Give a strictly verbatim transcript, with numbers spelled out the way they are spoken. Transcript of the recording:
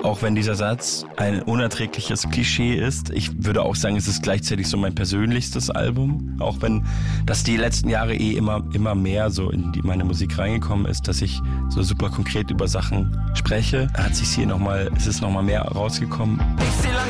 auch wenn dieser Satz ein unerträgliches Klischee ist, ich würde auch sagen, es ist gleichzeitig so mein persönlichstes Album. Auch wenn das die letzten Jahre eh immer, immer mehr so in die, meine Musik reingekommen ist, dass ich so super konkret über Sachen spreche, hat sich hier nochmal, es ist nochmal mehr rausgekommen.